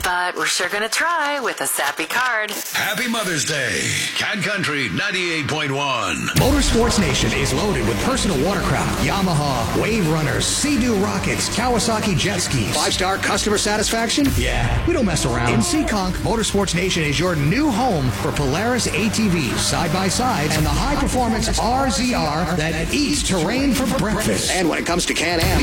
but we're sure going to try with a sappy card. Happy Mother's Day. Cat Country 98.1. Motorsports Nation is loaded with personal watercraft, Yamaha, Wave Runners, Sea-Doo rockets, Kawasaki jet skis. 5-star customer satisfaction? Yeah, we don't mess around. In Seekonk, Motorsports Nation is your new home for Polaris ATVs, side-by-sides, and the high-performance RZR that eats terrain for breakfast. And when it comes to Can-Am,